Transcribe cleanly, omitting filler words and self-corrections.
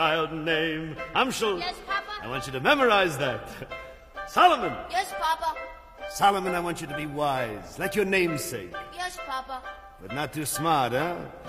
child name. Amschel. Yes, Papa? I want you to memorize that. Solomon. Yes, Papa. Solomon, I want you to be wise, like your namesake. Yes, Papa. But not too smart, huh?